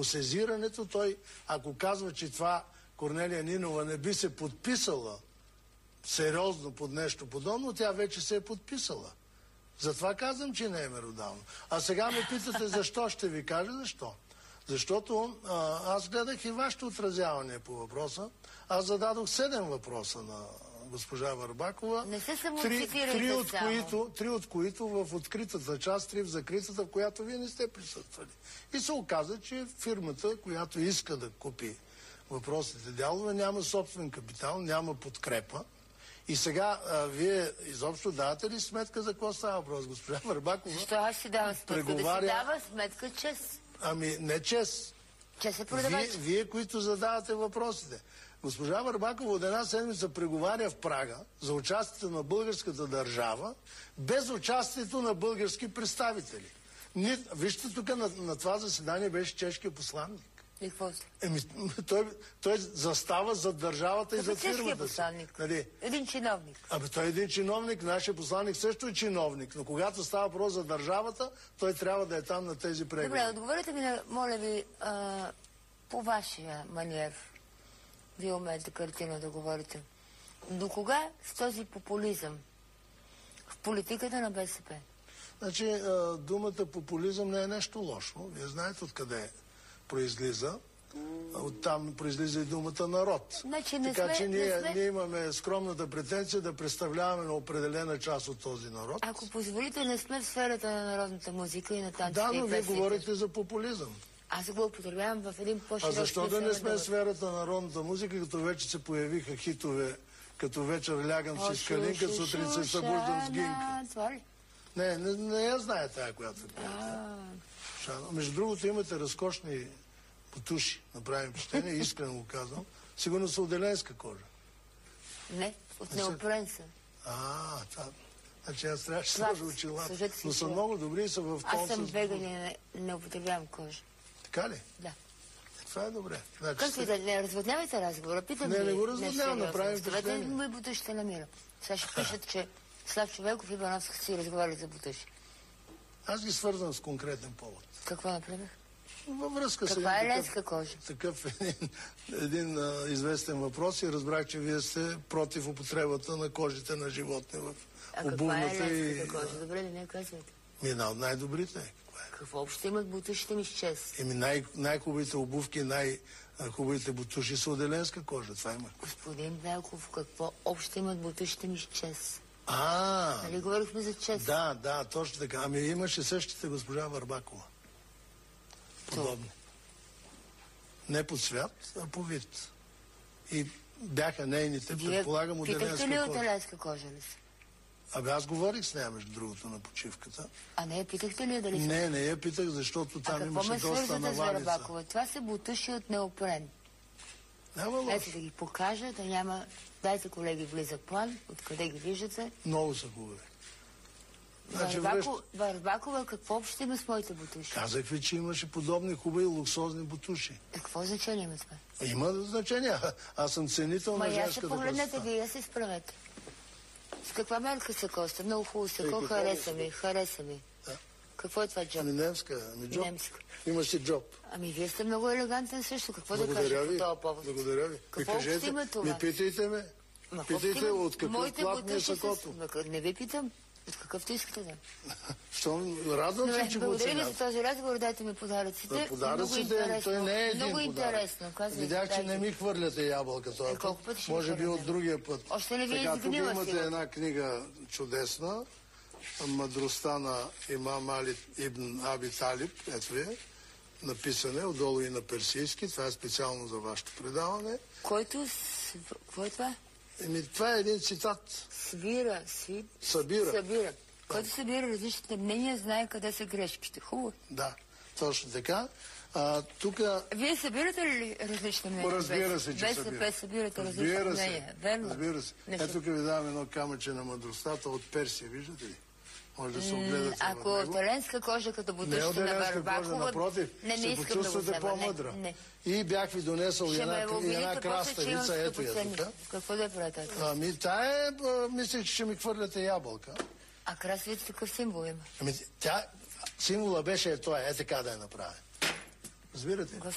Сезирането, той, ако казва, че това Корнелия Нинова не би се подписала сериозно под нещо подобно, тя вече се е подписала. Затова казвам, че не е меродавно. А сега ме питате защо, ще ви кажа защо. Защото аз гледах и вашето отразяване по въпроса. Аз зададох 7 въпроса на госпожа Върбакова. Не се самоцитирайте три от които в откритата част, 3 в закритата, в която вие не сте присъствали. И се оказа, че фирмата, която иска да купи въпросните дялове, няма собствен капитал, няма подкрепа. И сега вие изобщо давате ли сметка за какво става въпрос, госпожа Върбакова? Защо аз си давам сметка? Да си дава сметка чест. Ами не чест. Чест е продавач. Вие, които задавате въпросите. Госпожа Върбакова от една седмица преговаря в Прага за участието на българската държава, без участието на български представители. Вижте, тук на това заседание беше чешкият посланник. И какво? Той застава зад държавата и зад фирмата. Посланник. Нали? Един чиновник. Той е един чиновник, нашия посланник също е чиновник, но когато става въпрос за държавата, той трябва да е там на тези преговори. Добре, отговорете ми, моля ви, по вашия маниер. Вие умеете картина да говорите. До кога с този популизъм в политиката на БСП? Значи, думата популизъм не е нещо лошо. Вие знаете откъде произлиза. Оттам произлиза и думата народ. Значи, така че ние имаме скромната претенция да представляваме на определена част от този народ. Ако позволите, не сме в сферата на народната музика и на танците. Да, но вие говорите за популизъм. Аз го употребявам в един по-широк. А защо да не сме в сферата на народната музика, като вече се появиха хитове, като вечер лягам си с калинка, сутрин се събуждам с гинка? Това ли? Не я знае тая, която се появява. Между другото имате разкошни потуши, направим впечатление, искрено го казвам. Сигурно са от еленска кожа. Не, от неопрен са. Това. Значи аз трябваше да сложа очилата. Но са много добри и са в тон. Аз съм веган и не употребявам кожа. Така ли? Да. Това е добре. Как ви да не разводнявайте разговора? Питам не го разводнявам, направим впечатление. впечатление. Мой бутуш ще намира. Сега ще пишат, че Славчо Велков и Ивановски си разговарят за бутуши. Аз ги свързвам с конкретен повод. Какво направих? Във връзка с каква е ленска кожа? Такъв един известен въпрос и разбрах, че вие сте против употребата на кожите на животни в обувната. Каква е ленската кожа? Добре, да не казвате. Една от най-добрите. Какво общо имат бутушите ми с чест? Най-хубавите обувки, най-хубавите бутуши са от еленска кожа. Това има. Господин Велков, какво общо имат бутушите ми с чест? Нали говорихме за чест? Да, точно така. Ами имаше същите госпожа Върбакова. Подобни. Не по цвят, а по вид. И бяха нейните, предполагам, от еленска кожа. Питахте ли от еленска кожа ли са? Аз говорих с нея, между другото, на почивката. Не, питахте ли дали са? Не я питах, защото там имаше доста навалица. Това са бутуши от неопрен. Няма лошо. Ето да ги покажа, да няма... Дайте, колеги, влиза план. Откъде ги виждате? Много са хубави. Върбакова, какво общо има с моите бутуши? Казах ви, че имаше подобни хубави луксозни бутуши. Какво значение има това? Има значение. Аз съм ценител на женската красота. Погледнете, вие се изправете. С каква мерка се коста? Много хубаво сако, хареса ми. Да. Какво е това джоб? Немска. Джоб. Немска. Имаш и джоб. Вие сте много елегантен също. Какво да кажа по този повод? Благодаря ви. Какво общо има това? Питайте ме. Питайте от какъв плат ми е сакото. Не ви питам. От какъвто искате да. Радвам се, че го оценявам. Благодаря ви за този разговор, дайте ми подаръците. Подаръците, той не е един много подарък. Интересно. Видях, че не ми хвърляте ябълка този път. Може би от другия път. Още не ви изгнила сила. Тук имате една книга чудесна. Мъдростта на имам Али Ибн Аби Талиб. Ето ви. Написане отдолу и на персийски. Това е специално за вашето предаване. Какво е това? Това е един цитат. Събира. Който събира различните мнения, знае къде са грешките. Хубаво. Да, точно така. Вие събирате ли различни мнения? Разбира се, че БСП събирате различни мнения. Верно? Разбира се. Ето тук ви давам едно камъче на мъдростта от Персия, виждате ли? Може да се огледате ако от еленска кожа, като бутушите на Върбакова, напротив, се почувствате по-мъдра. И бях ви донесъл една краставица, ето я тук. Какво да правите? Мислех, че ще ми хвърляте ябълка. А краставица какъв символ има? Символа беше това, така да я направя. Разбирате?